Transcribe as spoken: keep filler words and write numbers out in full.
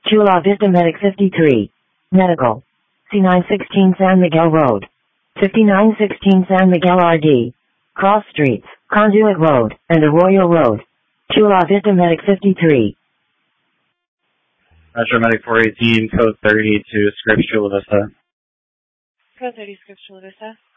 Chula Vista Medic fifty-three. Medical. C nine sixteen San Miguel Road. fifty-nine sixteen San Miguel R D. Cross Streets, Conduit Road, and Arroyo Road. Chula Vista Medic fifty-three. Metro Medic four eighteen, code thirty to Scripps Chula Vista. Code thirty, Scripps Chula Vista.